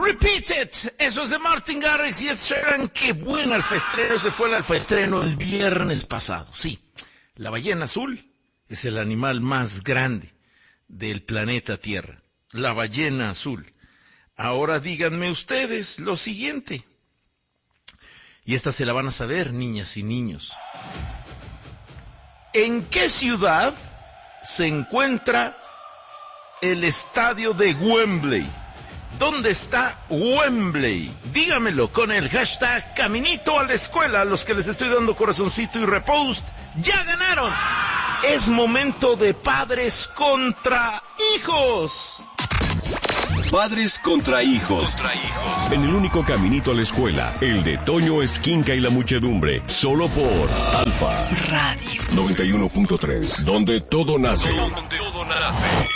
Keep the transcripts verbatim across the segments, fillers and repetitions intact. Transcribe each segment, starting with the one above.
Repeat it. Eso es de Martin Garrix y Ed Sheeran. Qué buen alfaestreno. Se fue el alfaestreno el viernes pasado. Sí, la ballena azul es el animal más grande del planeta Tierra. La ballena azul. Ahora díganme ustedes lo siguiente. Y esta se la van a saber, niñas y niños. ¿En qué ciudad se encuentra el estadio de Wembley? ¿Dónde está Wembley? Dígamelo con el hashtag Caminito a la Escuela. A los que les estoy dando corazoncito y repost, ¡ya ganaron! Es momento de padres contra hijos. Padres contra hijos. Contra hijos. En el único Caminito a la Escuela, el de Toño Esquinca y la Muchedumbre. Solo por Alfa Radio noventa y uno punto tres, donde todo nace. Donde todo nace.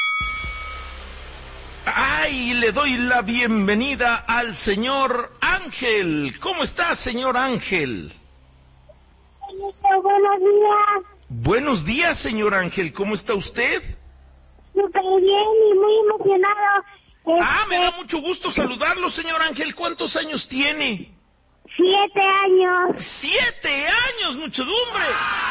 Ay, le doy la bienvenida al señor Ángel. ¿Cómo está, señor Ángel? Buenos días. Buenos días, señor Ángel. ¿Cómo está usted? Súper bien y muy emocionado. Este... Ah, me da mucho gusto saludarlo, señor Ángel. ¿Cuántos años tiene? Siete años. ¡Siete años, muchedumbre!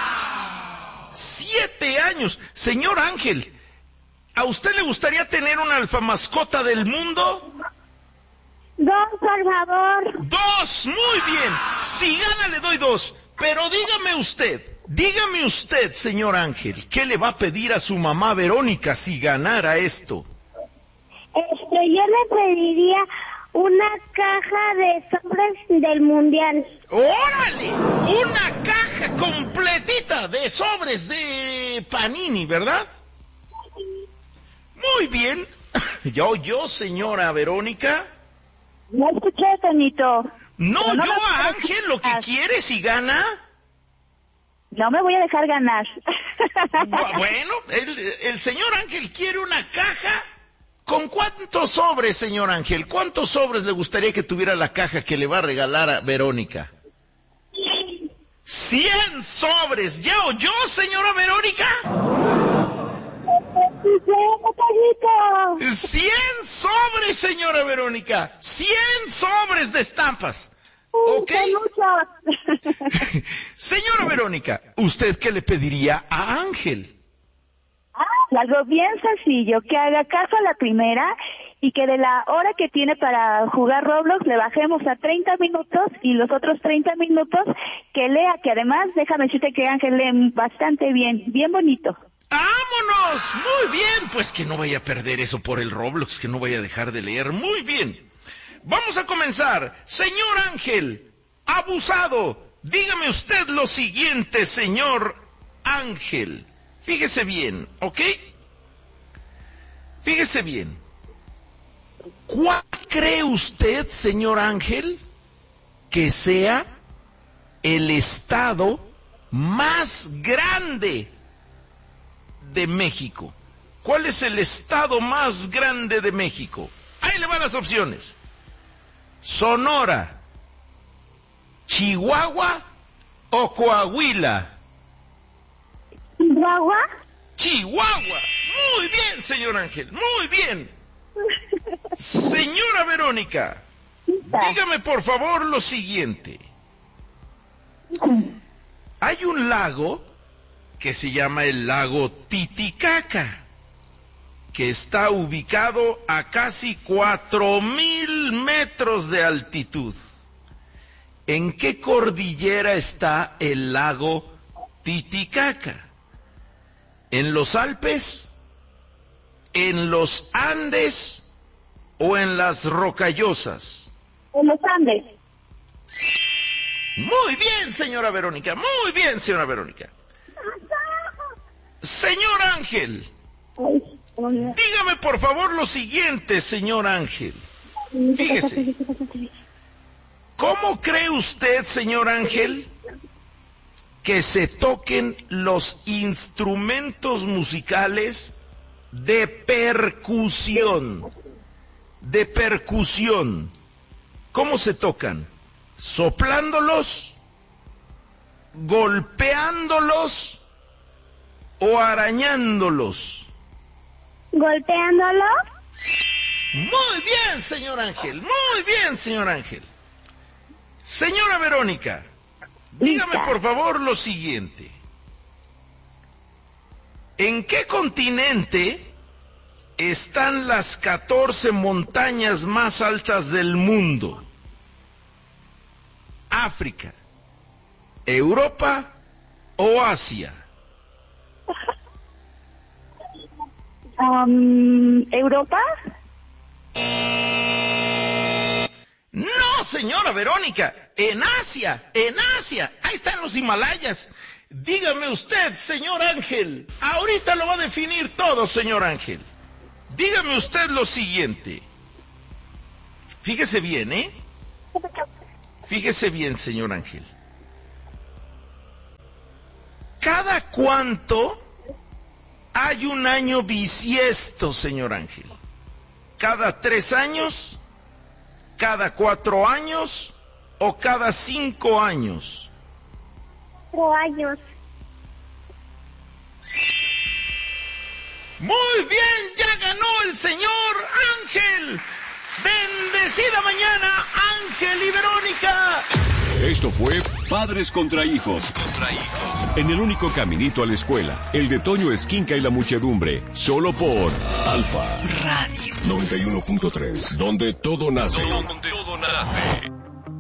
¡Siete años! Señor Ángel, ¿a usted le gustaría tener una alfamascota del mundo? Dos, por favor. ¡Dos! Muy bien. Si gana, le doy dos. Pero dígame usted, dígame usted, señor Ángel, ¿qué le va a pedir a su mamá Verónica si ganara esto? Este, yo le pediría una caja de sobres del mundial. ¡Órale! Una caja completita de sobres de Panini, ¿verdad? Muy bien. ¿Yo, yo, señora Verónica? No escuché, Toñito. No, no yo me a Ángel lo que quiere si gana. No me voy a dejar ganar. Bueno, el, el señor Ángel quiere una caja. ¿Con cuántos sobres, señor Ángel? ¿Cuántos sobres le gustaría que tuviera la caja que le va a regalar a Verónica? ¡Cien sobres! ¿Ya oyó, señora Verónica? ¡Cien sobres, señora Verónica! ¡Cien sobres de estampas! ¿Ok? Señora Verónica, ¿usted qué le pediría a Ángel? Algo bien sencillo, que haga caso a la primera y que de la hora que tiene para jugar Roblox le bajemos a treinta minutos y los otros treinta minutos que lea, que además, déjame decirte que Ángel lee bastante bien, bien bonito. ¡Vámonos! Muy bien, pues que no vaya a perder eso por el Roblox, que no vaya a dejar de leer. Muy bien. Vamos a comenzar. Señor Ángel, abusado, dígame usted lo siguiente, señor Ángel. Fíjese bien, ¿ok? Fíjese bien. ¿Cuál cree usted, señor Ángel, que sea el estado más grande de México? ¿Cuál es el estado más grande de México? Ahí le van las opciones. Sonora, Chihuahua o Coahuila. ¿Chihuahua? Chihuahua. Muy bien, señor Ángel, muy bien. Señora Verónica, dígame por favor lo siguiente. Hay un lago que se llama el lago Titicaca, que está ubicado a casi cuatro mil metros de altitud. ¿En qué cordillera está el lago Titicaca? ¿En los Alpes, en los Andes o en las Rocallosas? En los Andes. Muy bien, señora Verónica, muy bien, señora Verónica. Señor Ángel, dígame por favor lo siguiente, señor Ángel. Fíjese, ¿cómo cree usted, señor Ángel, que se toquen los instrumentos musicales de percusión? De percusión. ¿Cómo se tocan? ¿Soplándolos? ¿Golpeándolos? ¿O arañándolos? ¿Golpeándolo? Muy bien, señor Ángel. Muy bien, señor Ángel. Señora Verónica, dígame Lista. por favor lo siguiente. ¿En qué continente están las catorce montañas más altas del mundo? ¿África, Europa o Asia? Um, ¿Europa? No, señora Verónica, en Asia, en Asia, ahí están los Himalayas. Dígame usted, señor Ángel, ahorita lo va a definir todo, señor Ángel. Dígame usted lo siguiente. Fíjese bien, ¿eh? Fíjese bien, señor Ángel. ¿Cada cuánto hay un año bisiesto, señor Ángel? ¿Cada tres años? ¿Cada cuatro años? ¿O cada cinco años? Cuatro años. Muy bien, ya ganó el señor Ángel. Bendecida mañana, Ángel y Verónica. Esto fue Padres contra Hijos. Contra Hijos. En el único caminito a la escuela, el de Toño Esquinca y la muchedumbre. Solo por Alfa Radio noventa y uno punto tres, donde todo nace. Donde todo nace.